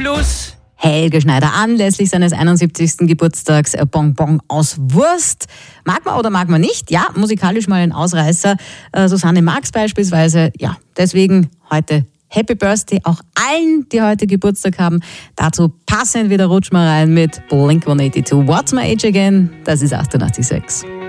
Schluss. Helge Schneider anlässlich seines 71. Geburtstags Bonbon aus Wurst. Mag man oder mag man nicht? Ja, musikalisch mal ein Ausreißer. Susanne Marx beispielsweise. Ja, deswegen heute Happy Birthday auch allen, die heute Geburtstag haben. Dazu passend wieder rutschen wir rein mit Blink-182. What's My Age Again? Das ist 88,6.